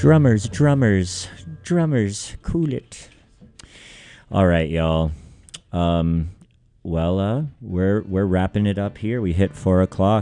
Drummers, drummers, drummers, cool it. All right, y'all. We're wrapping it up here. We hit 4 o'clock.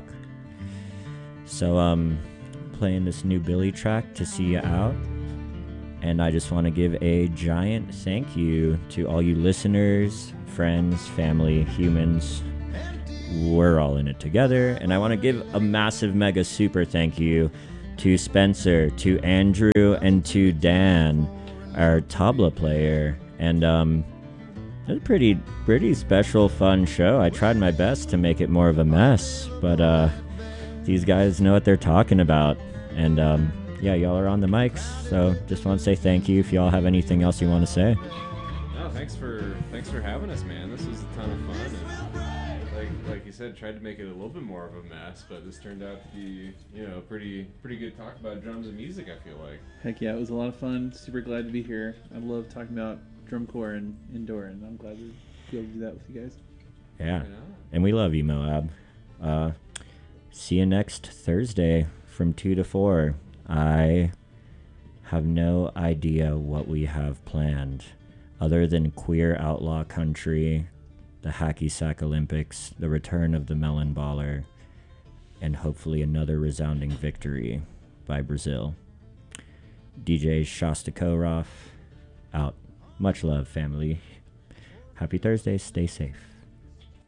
So playing this new Billy track to see you out. And I just want to give a giant thank you to all you listeners, friends, family, humans. We're all in it together. And I want to give a massive, mega, super thank you to Spencer, to Andrew, and to Dan, our tabla player. And it was a pretty special, fun show. I tried my best to make it more of a mess, but these guys know what they're talking about. And yeah, y'all are on the mics, so just want to say thank you. If y'all have anything else you want to say. No, thanks for having us, man. This was a ton of fun. And like you said, tried to make it a little bit more of a mess, but this turned out to be, pretty good talk about drums and music, I feel like. Heck yeah, it was a lot of fun. Super glad to be here. I love talking about drum corps and indoor, and I'm glad to be able to do that with you guys. Yeah, and we love you, Moab. See you next Thursday from 2 to 4. I have no idea what we have planned other than Queer Outlaw Country, the Hacky Sack Olympics, the return of the Melon Baller, and hopefully another resounding victory by Brazil. DJ Shostakovich out. Much love, family. Happy Thursday. Stay safe.